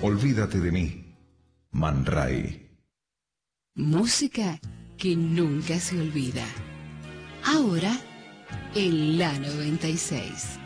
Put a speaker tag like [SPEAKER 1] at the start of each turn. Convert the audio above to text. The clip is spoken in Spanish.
[SPEAKER 1] Olvídate de mí, Man Ray.
[SPEAKER 2] Música que nunca se olvida. Ahora en la 96.